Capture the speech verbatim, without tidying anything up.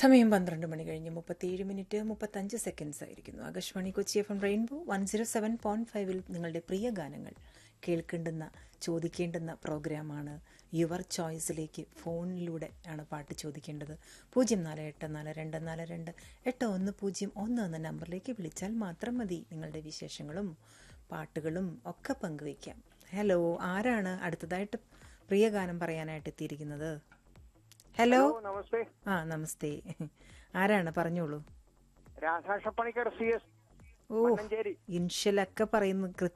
സമയം പന്ത്രണ്ട് മണി കഴിഞ്ഞ് മുപ്പത്തിയേഴ് മിനിറ്റ് മുപ്പത്തഞ്ച് സെക്കൻഡ്സ് ആയിരിക്കുന്നു. Akashvani Kochi F M rainbow one zero seven point ഫൈവിൽ നിങ്ങളുടെ പ്രിയ ഗാനങ്ങൾ കേൾക്കേണ്ടുന്ന ചോദിക്കേണ്ടുന്ന പ്രോഗ്രാമാണ് യുവർ ചോയ്സിലേക്ക് ഫോണിലൂടെ ആണ് പാട്ട് ചോദിക്കേണ്ടത്. പൂജ്യം നാല് എട്ട് നാല് രണ്ട് നാല് രണ്ട് എട്ട് ഒന്ന് പൂജ്യം ഒന്ന് എന്ന നമ്പറിലേക്ക് വിളിച്ചാൽ മാത്രം മതി നിങ്ങളുടെ വിശേഷങ്ങളും പാട്ടുകളും ഒക്കെ പങ്കുവയ്ക്കാം. ഹലോ, ആരാണ് അടുത്തതായിട്ട് പ്രിയ ഗാനം പറയാനായിട്ട് എത്തിയിരിക്കുന്നത്? ഹലോ, നമസ്തേ. ആ നമസ്തേ, ആരാണ്? പറഞ്ഞോളൂ. രാധാകൃഷ്ണപ്പണിക്കർ സി എസ് ഓ, മണ്ണഞ്ചേരി. ഇൻഷലൊക്കെ പറയുന്നു